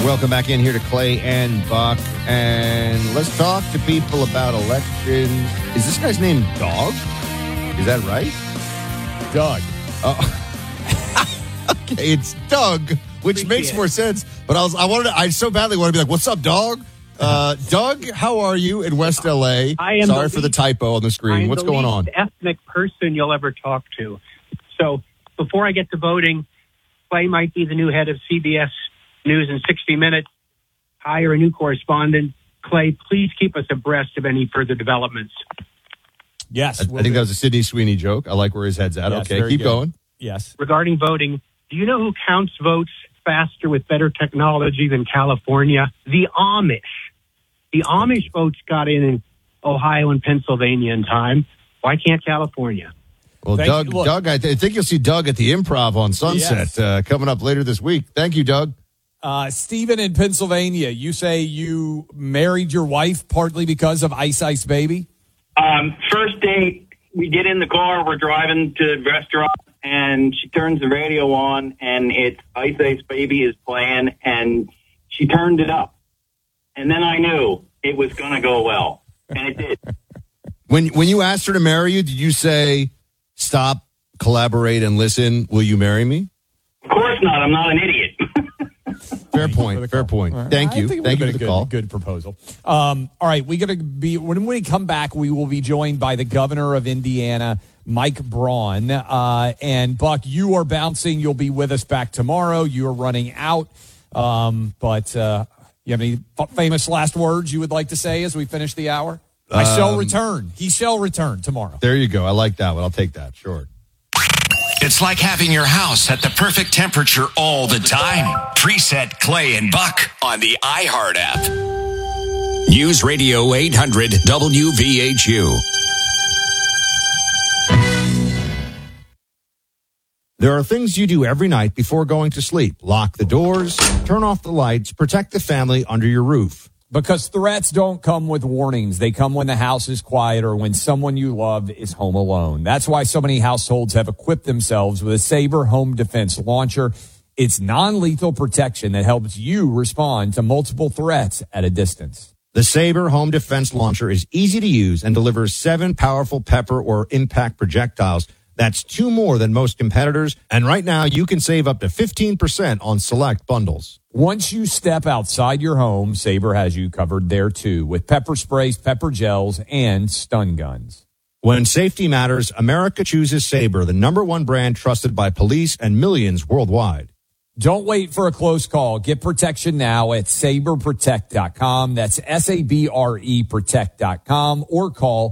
Welcome back in here to Clay and Buck. And let's talk to people about elections. Is this guy's name Dog? Is that right? Doug. Okay, it's Doug, which makes more sense. But I so badly want to be like, what's up, Dog? Doug, how are you in West LA? Sorry for the typo on the screen. What's going on? I'm the least ethnic person you'll ever talk to. So before I get to voting, Clay might be the new head of CBS News in 60 Minutes. Hire a new correspondent. Clay, please keep us abreast of any further developments. Yes. I think that was a Sydney Sweeney joke. I like where his head's at. Yes, okay, keep going. Yes. Regarding voting, do you know who counts votes faster with better technology than California? The Amish. The Amish votes got in Ohio and Pennsylvania in time. Why can't California? Well, Doug, I think you'll see Doug at the Improv on Sunset coming up later this week. Thank you, Doug. Stephen in Pennsylvania, you say you married your wife partly because of Ice Ice Baby? First date, we get in the car, we're driving to the restaurant, and she turns the radio on, and it's Ice Ice Baby is playing, and she turned it up. And then I knew it was going to go well, and it did. When you asked her to marry you, did you say, stop, collaborate, and listen, will you marry me? Of course not. I'm not an idiot. Fair point. Right. Thank you. Thank you for the call. Good proposal. All right, when we come back, we will be joined by the governor of Indiana, Mike Braun. And Buck, you are bouncing. You'll be with us back tomorrow. You are running out. But you have any famous last words you would like to say as we finish the hour? I shall return. He shall return tomorrow. There you go. I like that one. I'll take that. Sure. It's like having your house at the perfect temperature all the time. Preset Clay and Buck on the iHeart app. News Radio 800 WVHU. There are things you do every night before going to sleep. Lock the doors, turn off the lights, protect the family under your roof. Because threats don't come with warnings. They come when the house is quiet or when someone you love is home alone. That's why so many households have equipped themselves with a Sabre Home Defense Launcher. It's non-lethal protection that helps you respond to multiple threats at a distance. The Sabre Home Defense Launcher is easy to use and delivers 7 powerful pepper or impact projectiles. That's 2 more than most competitors. And right now, you can save up to 15% on select bundles. Once you step outside your home, Sabre has you covered there too, with pepper sprays, pepper gels, and stun guns. When safety matters, America chooses Sabre, the #1 brand trusted by police and millions worldwide. Don't wait for a close call. Get protection now at saberprotect.com. That's SABRE protect.com or call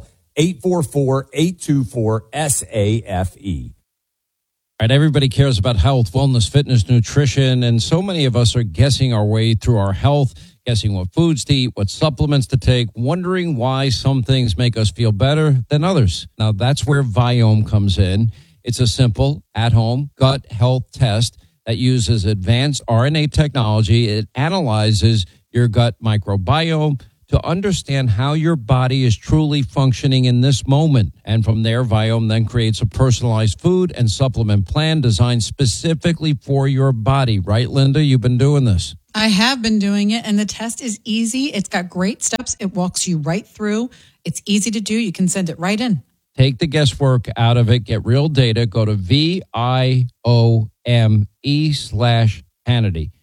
844-824-SAFE. All right, everybody cares about health, wellness, fitness, nutrition, and so many of us are guessing our way through our health, guessing what foods to eat, what supplements to take, wondering why some things make us feel better than others. Now, that's where Viome comes in. It's a simple, at-home gut health test that uses advanced RNA technology. It analyzes your gut microbiome to understand how your body is truly functioning in this moment. And from there, Viome then creates a personalized food and supplement plan designed specifically for your body. Right, Linda? You've been doing this. I have been doing it, and the test is easy. It's got great steps. It walks you right through. It's easy to do. You can send it right in. Take the guesswork out of it. Get real data. Go to VIOME/Hannity.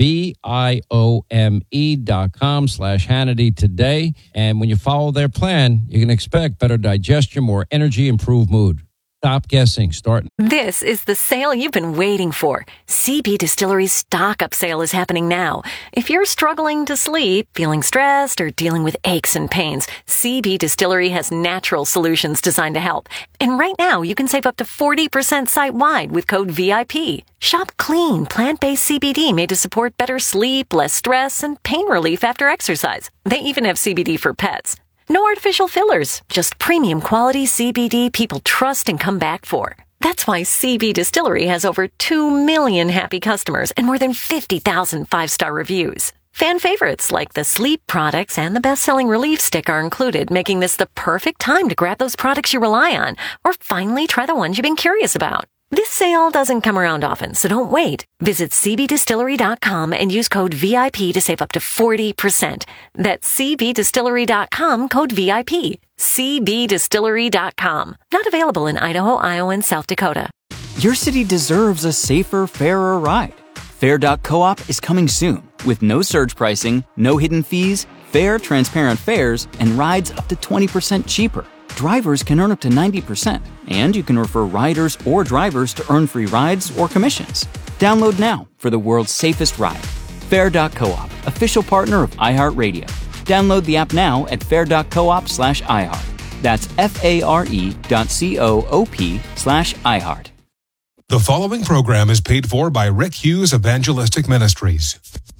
VIOME.com/Hannity today. And when you follow their plan, you can expect better digestion, more energy, improved mood. Stop guessing. Start. This is the sale you've been waiting for. CB Distillery's stock up sale is happening now. If you're struggling to sleep, feeling stressed, or dealing with aches and pains, CB Distillery has natural solutions designed to help. And right now, you can save up to 40% site-wide with code VIP. Shop clean, plant-based CBD made to support better sleep, less stress, and pain relief after exercise. They even have CBD for pets. No artificial fillers, just premium quality CBD people trust and come back for. That's why CB Distillery has over 2 million happy customers and more than 50,000 5-star reviews. Fan favorites like the sleep products and the best-selling relief stick are included, making this the perfect time to grab those products you rely on or finally try the ones you've been curious about. This sale doesn't come around often, so don't wait. Visit cbdistillery.com and use code VIP to save up to 40%. That's cbdistillery.com, code VIP. cbdistillery.com. Not available in Idaho, Iowa, and South Dakota. Your city deserves a safer, fairer ride. Fair.coop is coming soon with no surge pricing, no hidden fees, fair, transparent fares, and rides up to 20% cheaper. Drivers can earn up to 90%, and you can refer riders or drivers to earn free rides or commissions. Download now for the world's safest ride. Fair.coop, official partner of iHeartRadio. Download the app now at fair.coop/iHeart. That's FARE.coop/iHeart. The following program is paid for by Rick Hughes Evangelistic Ministries.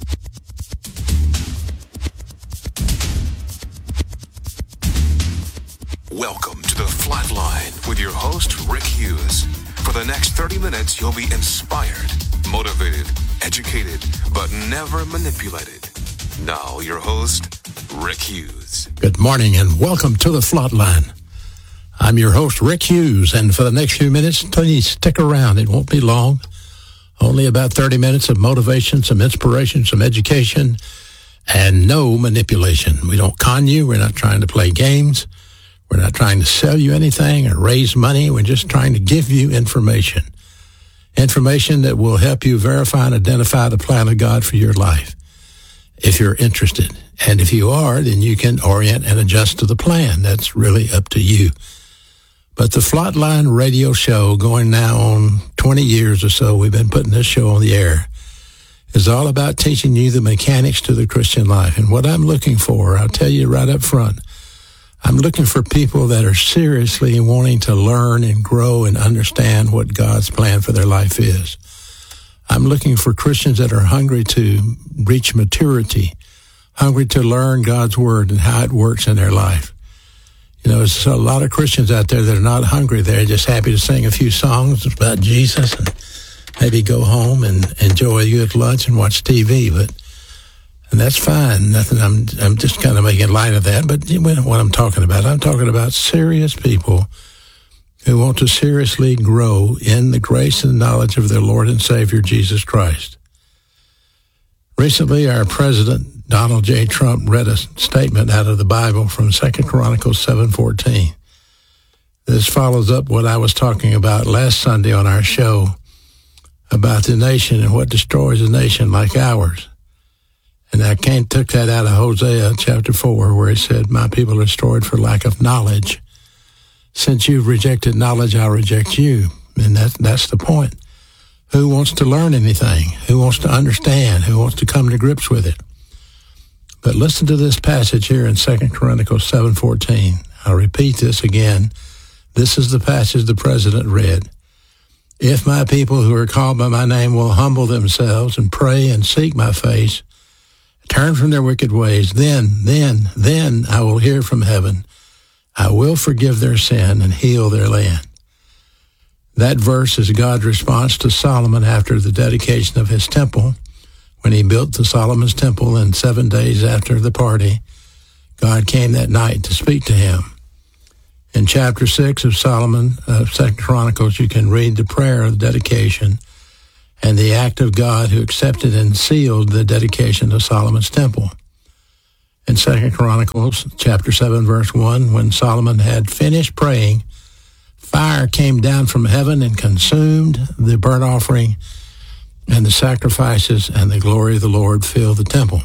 Welcome to The Flatline with your host, Rick Hughes. For the next 30 minutes, you'll be inspired, motivated, educated, but never manipulated. Now, your host, Rick Hughes. Good morning and welcome to The Flatline. I'm your host, Rick Hughes, and for the next few minutes, please stick around. It won't be long. Only about 30 minutes of motivation, some inspiration, some education, and no manipulation. We don't con you. We're not trying to play games. We're not trying to sell you anything or raise money. We're just trying to give you information. Information that will help you verify and identify the plan of God for your life, if you're interested. And if you are, then you can orient and adjust to the plan. That's really up to you. But the Flatline radio show, going now on 20 years or so, we've been putting this show on the air, is all about teaching you the mechanics to the Christian life. And what I'm looking for, I'll tell you right up front, I'm looking for people that are seriously wanting to learn and grow and understand what God's plan for their life is. I'm looking for Christians that are hungry to reach maturity, hungry to learn God's word and how it works in their life. You know, there's a lot of Christians out there that are not hungry. They're just happy to sing a few songs about Jesus and maybe go home and enjoy a good lunch and watch TV. And that's fine. Nothing. I'm just kind of making light of that. But you know what I'm talking about. I'm talking about serious people who want to seriously grow in the grace and knowledge of their Lord and Savior, Jesus Christ. Recently, our President, Donald J. Trump, read a statement out of the Bible from 2 Chronicles 7:14. This follows up what I was talking about last Sunday on our show about the nation and what destroys a nation like ours. And I took that out of Hosea chapter 4, where it said, "My people are destroyed for lack of knowledge. Since you've rejected knowledge, I'll reject you." And that's the point. Who wants to learn anything? Who wants to understand? Who wants to come to grips with it? But listen to this passage here in 2 Chronicles 7:14. I'll repeat this again. This is the passage the president read. "If my people who are called by my name will humble themselves and pray and seek my face, turn from their wicked ways, then I will hear from heaven. I will forgive their sin and heal their land." That verse is God's response to Solomon after the dedication of his temple. When he built the Solomon's temple, and 7 days after the party, God came that night to speak to him. In chapter 6 of Solomon, 2 Chronicles, you can read the prayer of dedication and the act of God who accepted and sealed the dedication of Solomon's temple. In 2 Chronicles chapter 7, verse 1, when Solomon had finished praying, fire came down from heaven and consumed the burnt offering and the sacrifices, and the glory of the Lord filled the temple.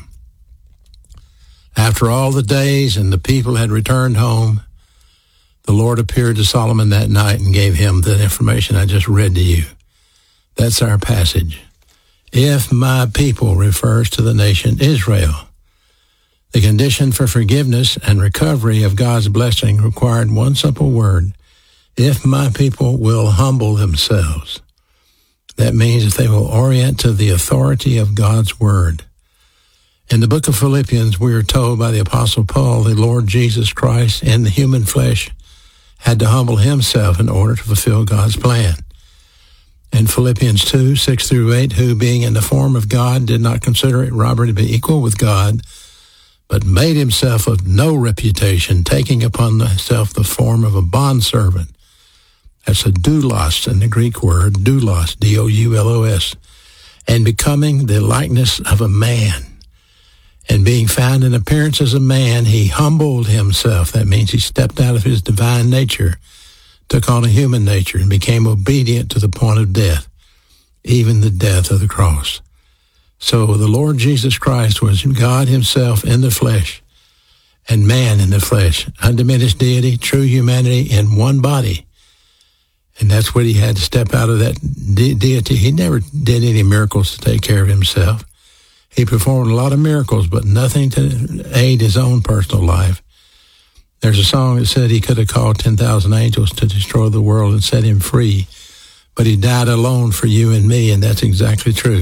After all the days and the people had returned home, the Lord appeared to Solomon that night and gave him the information I just read to you. That's our passage. If my people refers to the nation Israel. The condition for forgiveness and recovery of God's blessing required one simple word. If my people will humble themselves. That means if they will orient to the authority of God's word. In the book of Philippians, we are told by the Apostle Paul, the Lord Jesus Christ in the human flesh had to humble himself in order to fulfill God's plan. In Philippians 2, 6 through 8, who being in the form of God did not consider it robbery to be equal with God, but made himself of no reputation, taking upon himself the form of a bondservant, That's a doulos in the Greek word, doulos, D-O-U-L-O-S. And becoming the likeness of a man. And being found in appearance as a man, he humbled himself. That means he stepped out of his divine nature, took on a human nature, and became obedient to the point of death, even the death of the cross. So the Lord Jesus Christ was God himself in the flesh and man in the flesh, undiminished deity, true humanity in one body. And that's what he had to step out of that deity. He never did any miracles to take care of himself. He performed a lot of miracles, but nothing to aid his own personal life. There's a song that said he could have called 10,000 angels to destroy the world and set him free, but he died alone for you and me, and that's exactly true.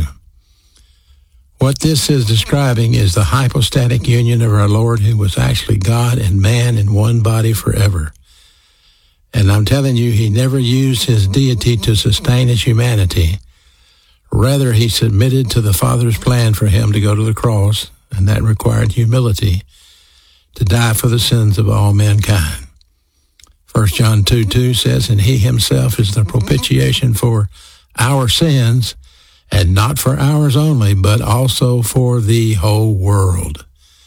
What this is describing is the hypostatic union of our Lord, who was actually God and man in one body forever. And I'm telling you, he never used his deity to sustain his humanity. Rather, he submitted to the Father's plan for him to go to the cross, and that required humility, to die for the sins of all mankind. 1 John 2:2 says, and he himself is the propitiation for our sins, and not for ours only, but also for the whole world.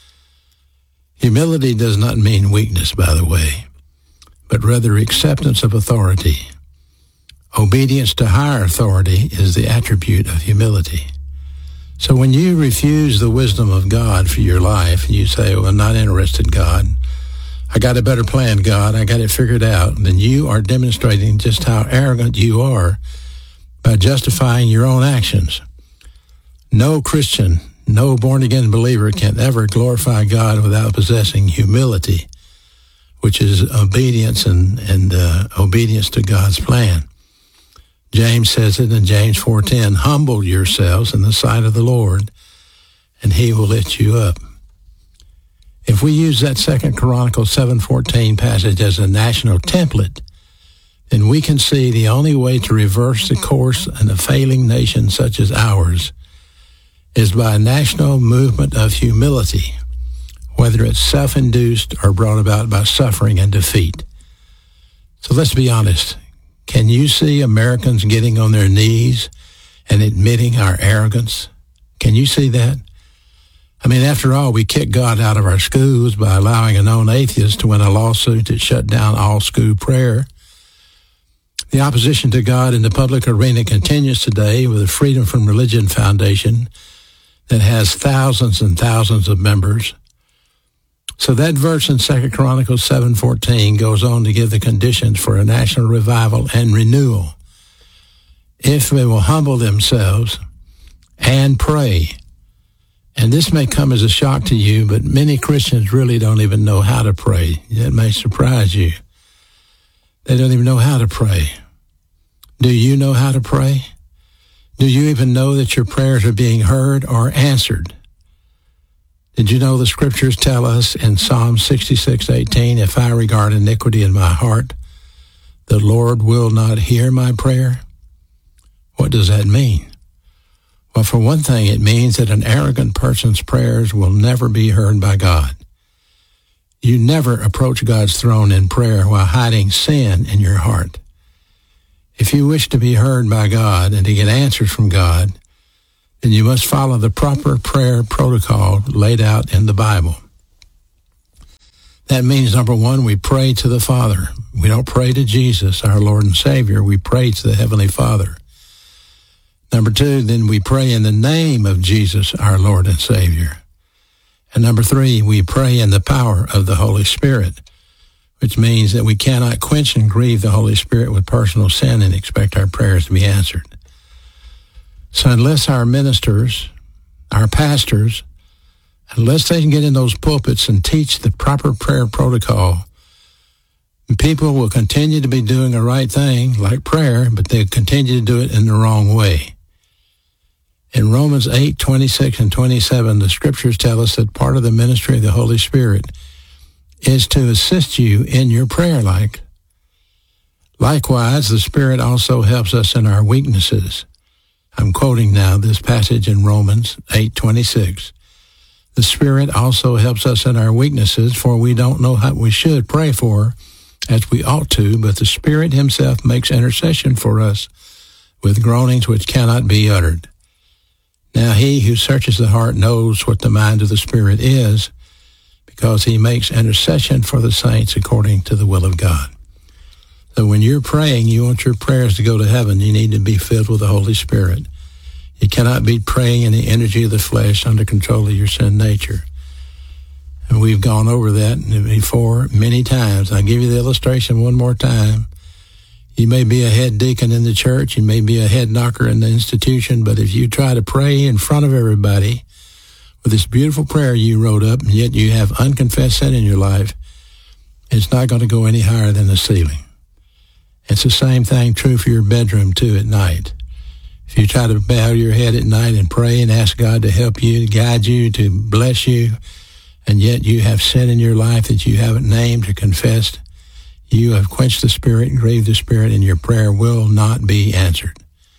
Humility does not mean weakness, by the way, but rather acceptance of authority. Obedience to higher authority is the attribute of humility. So when you refuse the wisdom of God for your life, you say, well, I'm not interested, God. I got a better plan, God. I got it figured out. Then you are demonstrating just how arrogant you are by justifying your own actions. No Christian, no born-again believer can ever glorify God without possessing humility, which is obedience and obedience to God's plan. James says it in James 4:10, humble yourselves in the sight of the Lord, and he will lift you up. If we use that 2 Chronicles 7:14 passage as a national template, then we can see the only way to reverse the course in a failing nation such as ours is by a national movement of humility, whether it's self-induced or brought about by suffering and defeat. So let's be honest. Can you see Americans getting on their knees and admitting our arrogance? Can you see that? I mean, after all, we kicked God out of our schools by allowing a known atheist to win a lawsuit that shut down all school prayer. The opposition to God in the public arena continues today with the Freedom from Religion Foundation that has thousands and thousands of members. So that verse in 2 Chronicles 7:14 goes on to give the conditions for a national revival and renewal. If they will humble themselves and pray. And this may come as a shock to you, but many Christians really don't even know how to pray. That may surprise you. They don't even know how to pray. Do you know how to pray? Do you even know that your prayers are being heard or answered? Did you know the scriptures tell us in Psalm 66:18, if I regard iniquity in my heart, the Lord will not hear my prayer? What does that mean? Well, for one thing, it means that an arrogant person's prayers will never be heard by God. You never approach God's throne in prayer while hiding sin in your heart. If you wish to be heard by God and to get answers from God, then you must follow the proper prayer protocol laid out in the Bible. That means, number one, we pray to the Father. We don't pray to Jesus, our Lord and Savior. We pray to the Heavenly Father. Number two, then we pray in the name of Jesus, our Lord and Savior. And number three, we pray in the power of the Holy Spirit, which means that we cannot quench and grieve the Holy Spirit with personal sin and expect our prayers to be answered. So unless our ministers, our pastors, unless they can get in those pulpits and teach the proper prayer protocol, people will continue to be doing the right thing, like prayer, but they'll continue to do it in the wrong way. In Romans 8:26 and 27, the scriptures tell us that part of the ministry of the Holy Spirit is to assist you in your prayer life. Likewise, the Spirit also helps us in our weaknesses. I'm quoting now this passage in Romans 8:26. The Spirit also helps us in our weaknesses, for we don't know what we should pray for as we ought to, but the Spirit himself makes intercession for us with groanings which cannot be uttered. Now he who searches the heart knows what the mind of the Spirit is, because he makes intercession for the saints according to the will of God. So when you're praying, you want your prayers to go to heaven, you need to be filled with the Holy Spirit. You cannot be praying in the energy of the flesh under control of your sin nature. And we've gone over that before many times. I'll give you the illustration one more time. You may be a head deacon in the church, you may be a head knocker in the institution, but if you try to pray in front of everybody with this beautiful prayer you wrote up, and yet you have unconfessed sin in your life, it's not going to go any higher than the ceiling. It's the same thing true for your bedroom, too, at night. If you try to bow your head at night and pray and ask God to help you, to guide you, to bless you, and yet you have sin in your life that you haven't named or confessed, you have quenched the Spirit and grieved the Spirit, and your prayer will not be answered.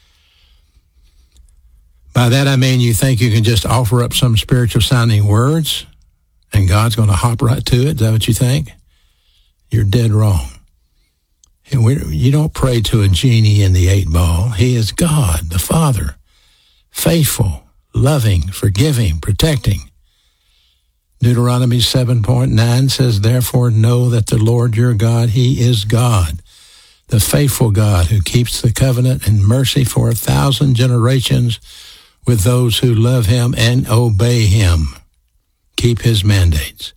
By that I mean you think you can just offer up some spiritual-sounding words and God's going to hop right to it. Is that what you think? You're dead wrong. You don't pray to a genie in the 8-ball. He is God, the Father, faithful, loving, forgiving, protecting. Deuteronomy 7:9 says, "Therefore know that the Lord your God, he is God, the faithful God who keeps the covenant and mercy for 1,000 generations with those who love him and obey him." Keep his mandates.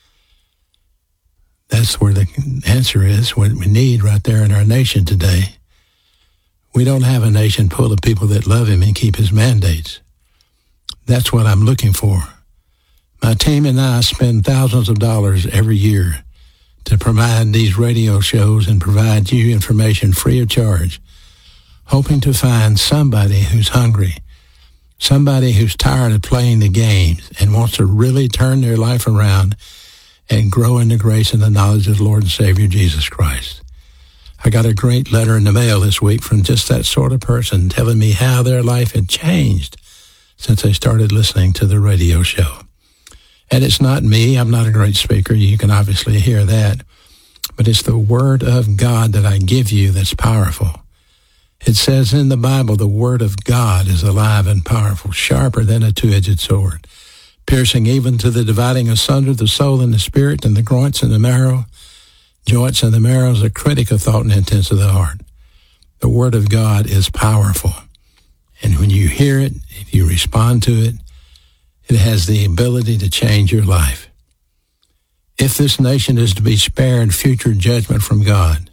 That's where the answer is, what we need right there in our nation today. We don't have a nation full of people that love him and keep his mandates. That's what I'm looking for. My team and I spend thousands of dollars every year to provide these radio shows and provide you information free of charge, hoping to find somebody who's hungry, somebody who's tired of playing the games and wants to really turn their life around and grow in the grace and the knowledge of the Lord and Savior Jesus Christ. I got a great letter in the mail this week from just that sort of person telling me how their life had changed since they started listening to the radio show. And it's not me. I'm not a great speaker. You can obviously hear that. But it's the Word of God that I give you that's powerful. It says in the Bible, the Word of God is alive and powerful, sharper than a two-edged sword, piercing even to the dividing asunder the soul and the spirit and the joints and the marrow. Joints and the marrow is a critical thought and intents of the heart. The Word of God is powerful. And when you hear it, if you respond to it, it has the ability to change your life. If this nation is to be spared future judgment from God,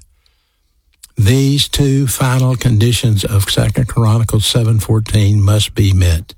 these two final conditions of 2 Chronicles 7:14 must be met.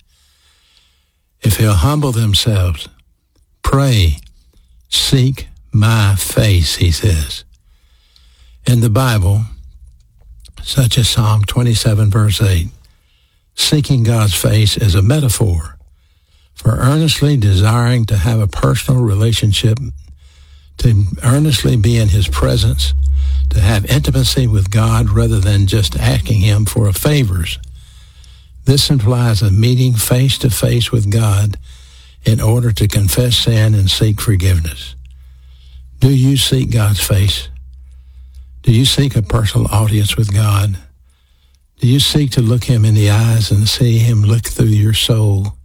If he'll humble themselves, pray, seek my face, he says. In the Bible, such as Psalm 27, verse 8, seeking God's face is a metaphor for earnestly desiring to have a personal relationship, to earnestly be in his presence, to have intimacy with God rather than just asking him for favors. This implies a meeting face to face with God in order to confess sin and seek forgiveness. Do you seek God's face? Do you seek a personal audience with God? Do you seek to look him in the eyes and see him look through your soul?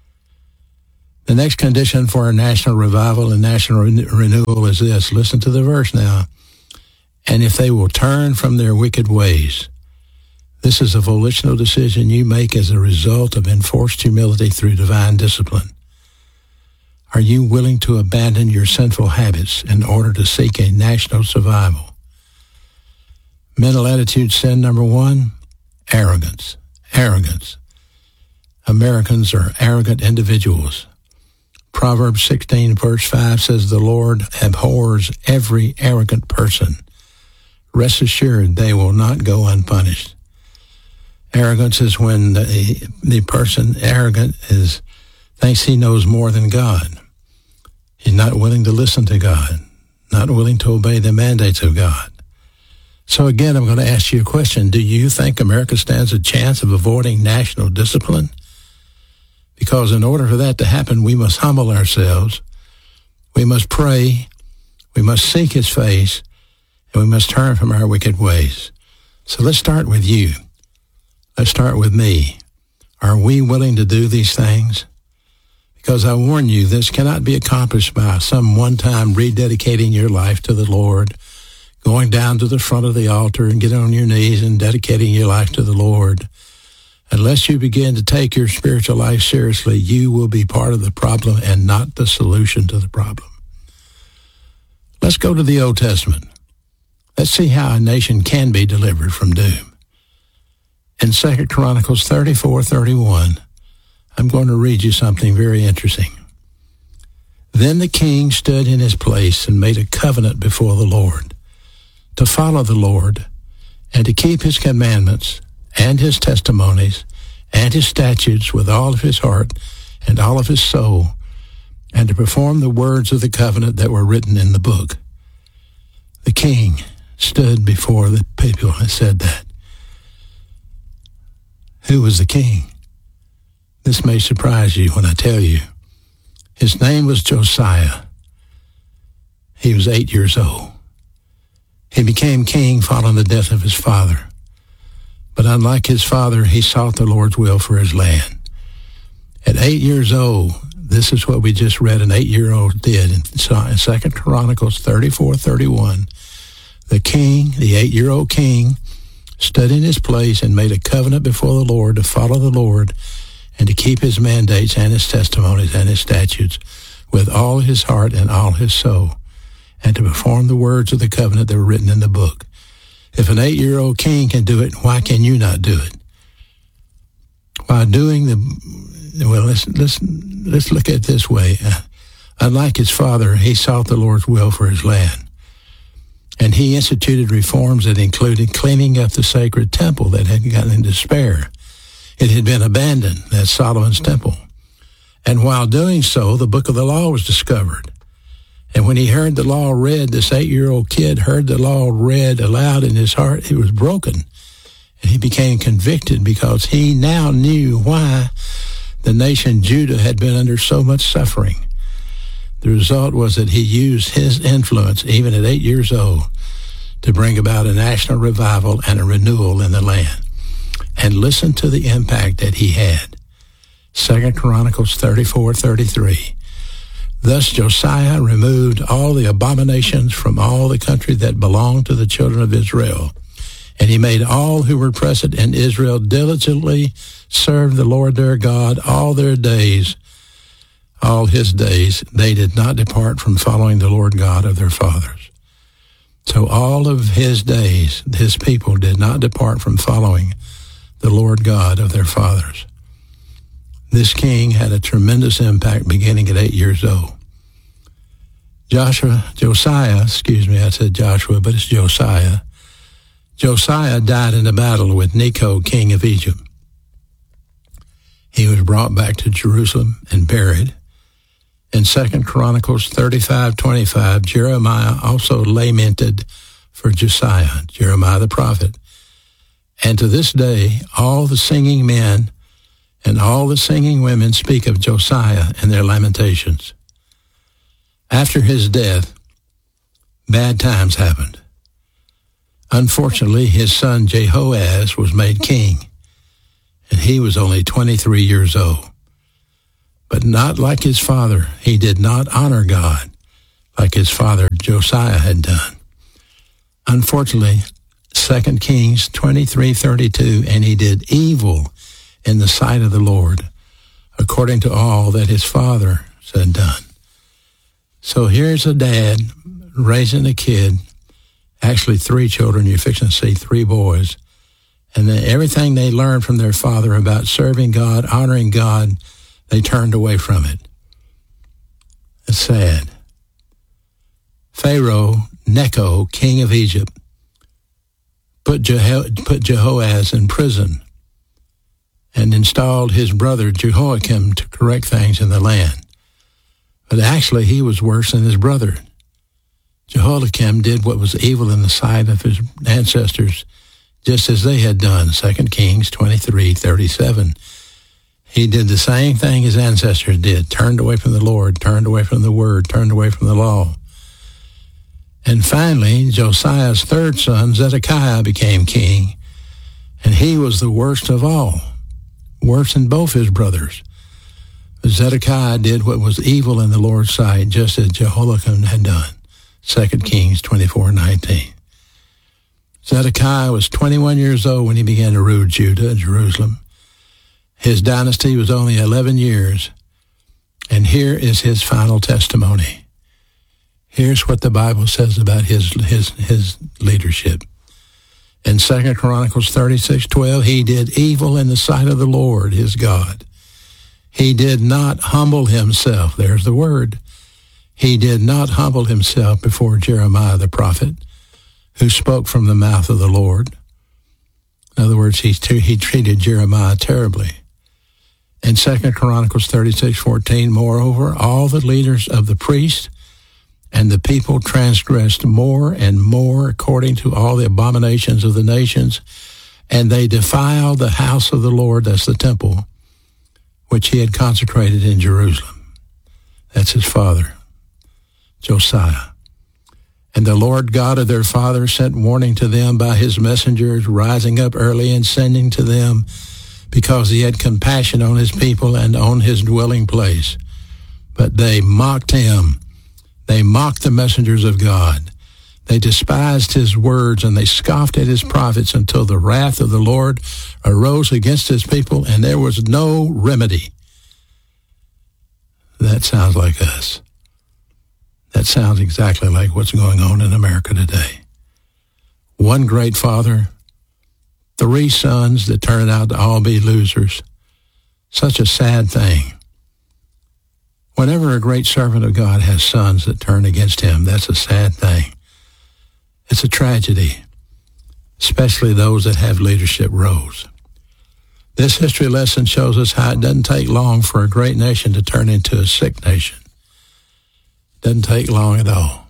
The next condition for a national revival and national renewal is this. Listen to the verse now. And if they will turn from their wicked ways. This is a volitional decision you make as a result of enforced humility through divine discipline. Are you willing to abandon your sinful habits in order to seek a national survival? Mental attitude sin number 1, arrogance. Arrogance. Americans are arrogant individuals. Proverbs 16, verse 5 says, the Lord abhors every arrogant person. Rest assured they will not go unpunished. Arrogance is when the person arrogant thinks he knows more than God. He's not willing to listen to God, not willing to obey the mandates of God. So again, I'm going to ask you a question. Do you think America stands a chance of avoiding national discipline? Because in order for that to happen, we must humble ourselves. We must pray. We must seek his face. and we must turn from our wicked ways. So let's start with you. Let's start with me. Are we willing to do these things? Because I warn you, this cannot be accomplished by some one-time rededicating your life to the Lord, going down to the front of the altar and getting on your knees and dedicating your life to the Lord. Unless you begin to take your spiritual life seriously, you will be part of the problem and not the solution to the problem. Let's go to the Old Testament. Let's see how a nation can be delivered from doom. In 2 Chronicles 34:31, I'm going to read you something very interesting. Then the king stood in his place and made a covenant before the Lord, to follow the Lord and to keep his commandments and his testimonies and his statutes with all of his heart and all of his soul, and to perform the words of the covenant that were written in the book. The king stood before the people and said that. Who was the king? This may surprise you when I tell you. His name was Josiah. He was 8 years old. He became king following the death of his father. But unlike his father, he sought the Lord's will for his land. At 8 years old, this is what we just read an 8-year-old did in 2 Chronicles 34:31. The king, the 8-year-old king, stood in his place and made a covenant before the Lord to follow the Lord and to keep his mandates and his testimonies and his statutes with all his heart and all his soul, and to perform the words of the covenant that were written in the book. If an 8-year-old king can do it, why can you not do it? While doing let's look at it this way. Unlike his father, he sought the Lord's will for his land. And he instituted reforms that included cleaning up the sacred temple that had gotten in despair. It had been abandoned, that's Solomon's temple. And while doing so, the book of the law was discovered. And when he heard the law read, this 8-year-old kid heard the law read aloud in his heart, it was broken. And he became convicted because he now knew why the nation Judah had been under so much suffering. The result was that he used his influence, even at 8 years old, to bring about a national revival and a renewal in the land. And listen to the impact that he had. 2 Chronicles 34:33. Thus Josiah removed all the abominations from all the country that belonged to the children of Israel. And he made all who were present in Israel diligently serve the Lord their God all their days. All his days, they did not depart from following the Lord God of their fathers. So all of his days, his people did not depart from following the Lord God of their fathers. This king had a tremendous impact beginning at 8 years old. Josiah, died in a battle with Necho, king of Egypt. He was brought back to Jerusalem and buried. In 2 Chronicles 35:25, Jeremiah also lamented for Josiah, Jeremiah the prophet. And to this day, all the singing men and all the singing women speak of Josiah in their lamentations. After his death, bad times happened. Unfortunately, his son Jehoaz was made king, and he was only 23 years old. But not like his father, he did not honor God like his father Josiah had done. Unfortunately, 2 Kings 23:32, and he did evil in the sight of the Lord, according to all that his father had done. So here's a dad raising a kid, actually 3 children, you're fixing to see 3 boys, and then everything they learned from their father about serving God, honoring God, they turned away from it. It's sad. Pharaoh Necho, king of Egypt, put Jehoaz in prison and installed his brother Jehoiakim to correct things in the land. But actually, he was worse than his brother. Jehoiakim did what was evil in the sight of his ancestors, just as they had done, 2 Kings 23:37. He did the same thing his ancestors did, turned away from the Lord, turned away from the word, turned away from the law. And finally, Josiah's third son, Zedekiah, became king, and he was the worst of all, worse than both his brothers. But Zedekiah did what was evil in the Lord's sight, just as Jehoiakim had done. 2 Kings 24:19. Zedekiah was 21 years old when he began to rule Judah and Jerusalem. His dynasty was only 11 years, and here is his final testimony. Here's what the Bible says about his leadership. In 2 Chronicles 36:12, he did evil in the sight of the Lord, his God. He did not humble himself. There's the word. He did not humble himself before Jeremiah the prophet, who spoke from the mouth of the Lord. In other words, he treated Jeremiah terribly. In 2 Chronicles 36:14, moreover, all the leaders of the priests and the people transgressed more and more according to all the abominations of the nations, and they defiled the house of the Lord, that's the temple, which he had consecrated in Jerusalem. That's his father, Josiah. And the Lord God of their father sent warning to them by his messengers, rising up early and sending to them, because he had compassion on his people and on his dwelling place. But they mocked him. They mocked the messengers of God. They despised his words, and they scoffed at his prophets until the wrath of the Lord arose against his people, and there was no remedy. That sounds like us. That sounds exactly like what's going on in America today. One great father, 3 sons that turned out to all be losers. Such a sad thing. Whenever a great servant of God has sons that turn against him, that's a sad thing. It's a tragedy, especially those that have leadership roles. This history lesson shows us how it doesn't take long for a great nation to turn into a sick nation. Doesn't take long at all.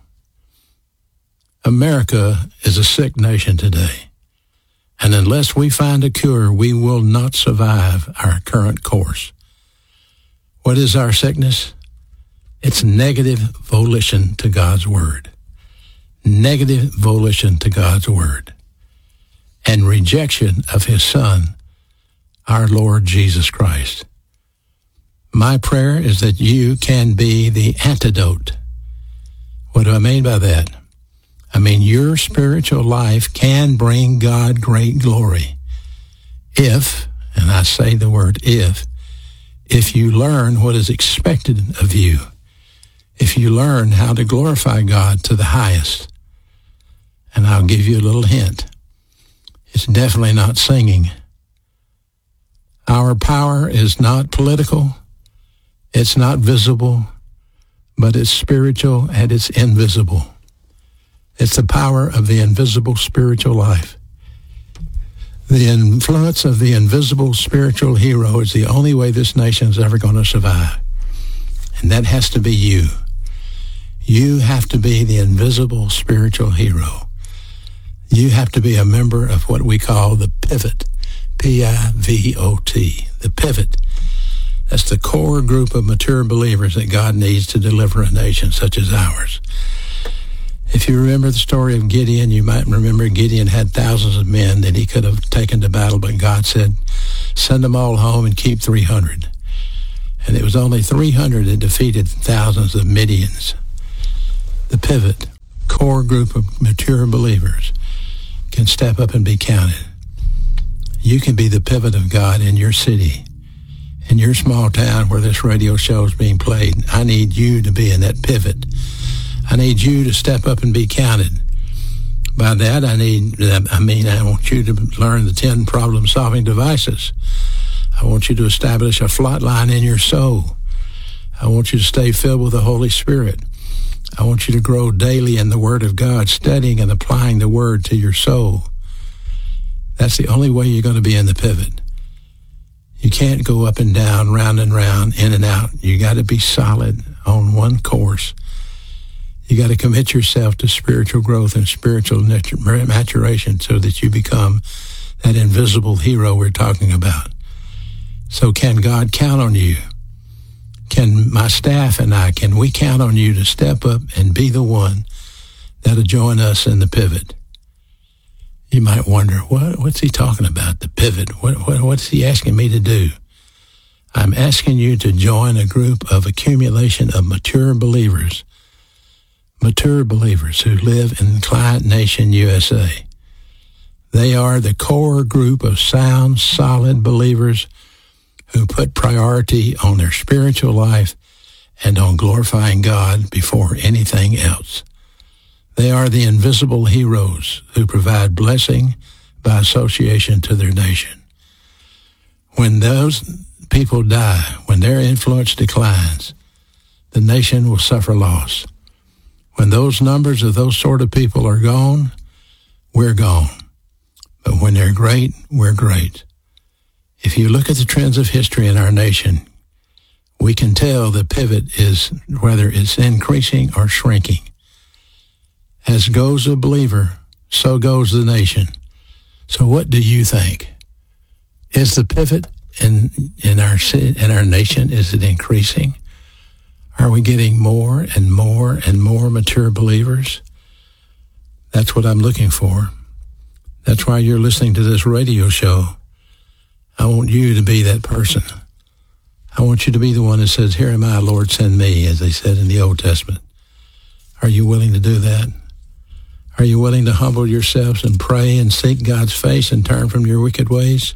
America is a sick nation today, and unless we find a cure, we will not survive our current course. What is our sickness? It's negative volition to God's word. Negative volition to God's word. And rejection of his Son, our Lord Jesus Christ. My prayer is that you can be the antidote. What do I mean by that? I mean your spiritual life can bring God great glory if, and I say the word if you learn what is expected of you, if you learn how to glorify God to the highest. And I'll give you a little hint. It's definitely not singing. Our power is not political, it's not visible, but it's spiritual and it's invisible. It's the power of the invisible spiritual life. The influence of the invisible spiritual hero is the only way this nation is ever going to survive. And that has to be you. You have to be the invisible spiritual hero. You have to be a member of what we call the pivot, P-I-V-O-T, the pivot. That's the core group of mature believers that God needs to deliver a nation such as ours. If you remember the story of Gideon, you might remember Gideon had thousands of men that he could have taken to battle, but God said, send them all home and keep 300. And it was only 300 that defeated thousands of Midians. The pivot, core group of mature believers, can step up and be counted. You can be the pivot of God in your city, in your small town where this radio show is being played. I need you to be in that pivot. I need you to step up and be counted. By that, I want you to learn the 10 problem-solving devices. I want you to establish a flight line in your soul. I want you to stay filled with the Holy Spirit. I want you to grow daily in the Word of God, studying and applying the Word to your soul. That's the only way you're going to be in the pivot. You can't go up and down, round and round, in and out. You got to be solid on one course. You got to commit yourself to spiritual growth and spiritual maturation so that you become that invisible hero we're talking about. So can God count on you? Can my staff and I, can we count on you to step up and be the one that'll join us in the pivot. You might wonder, what's he talking about, the pivot? What's he asking me to do? I'm asking you to join a group of accumulation of mature believers who live in Client Nation, USA. They are the core group of sound, solid believers who put priority on their spiritual life and on glorifying God before anything else. They are the invisible heroes who provide blessing by association to their nation. When those people die, when their influence declines, the nation will suffer loss. When those numbers of those sort of people are gone, we're gone. But when they're great, we're great. If you look at the trends of history in our nation, we can tell the pivot is whether it's increasing or shrinking. As goes a believer, so goes the nation. So what do you think? Is the pivot in our nation, is it increasing? Are we getting more and more and more mature believers? That's what I'm looking for. That's why you're listening to this radio show. I want you to be that person. I want you to be the one that says, "Here am I, Lord, send me," as they said in the Old Testament. Are you willing to do that? Are you willing to humble yourselves and pray and seek God's face and turn from your wicked ways?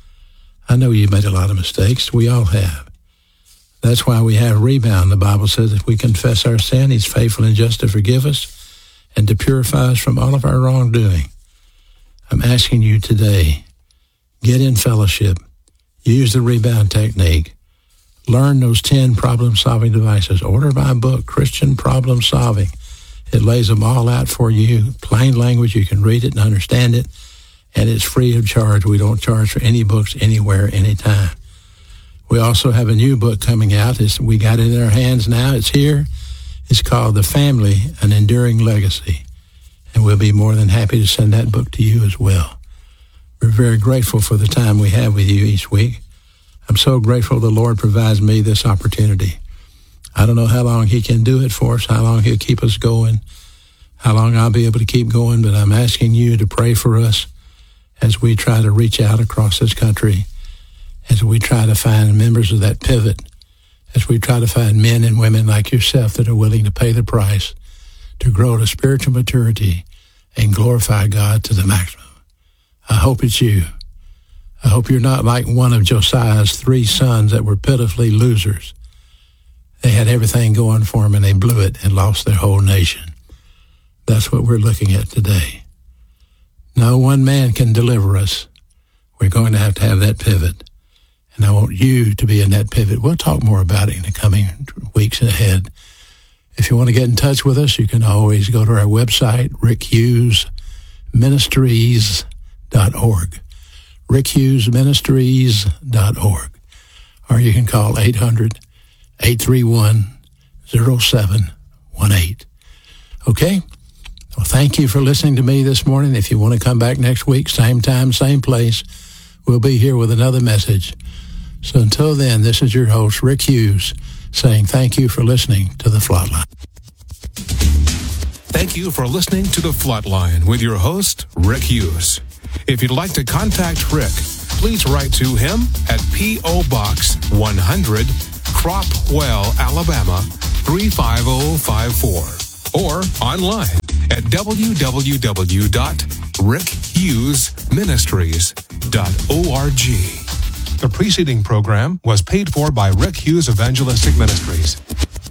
I know you've made a lot of mistakes. We all have. That's why we have rebound. The Bible says if we confess our sin, He's faithful and just to forgive us and to purify us from all of our wrongdoing. I'm asking you today, get in fellowship. Use the rebound technique. Learn those 10 problem-solving devices. Order my book, Christian Problem Solving. It lays them all out for you, plain language. You can read it and understand it, and it's free of charge. We don't charge for any books anywhere, anytime. We also have a new book coming out. We got it in our hands now. It's here. It's called The Family, An Enduring Legacy, and we'll be more than happy to send that book to you as well. We're very grateful for the time we have with you each week. I'm so grateful the Lord provides me this opportunity. I don't know how long He can do it for us, how long He'll keep us going, how long I'll be able to keep going, but I'm asking you to pray for us as we try to reach out across this country, as we try to find members of that pivot, as we try to find men and women like yourself that are willing to pay the price to grow to spiritual maturity and glorify God to the maximum. I hope it's you. I hope you're not like one of Josiah's 3 sons that were pitifully losers. They had everything going for them and they blew it and lost their whole nation. That's what we're looking at today. No one man can deliver us. We're going to have that pivot. And I want you to be in that pivot. We'll talk more about it in the coming weeks ahead. If you want to get in touch with us, you can always go to our website, rickhughesministries.org. rickhughesministries.org. Or you can call 800-831-0718. Okay? Well, thank you for listening to me this morning. If you want to come back next week, same time, same place, we'll be here with another message. So until then, this is your host, Rick Hughes, saying thank you for listening to The Flatline. Thank you for listening to The Flatline with your host, Rick Hughes. If you'd like to contact Rick, please write to him at P.O. Box 100, Cropwell, Alabama 35054, or online at www.rickhughesministries.org. The preceding program was paid for by Rick Hughes Evangelistic Ministries.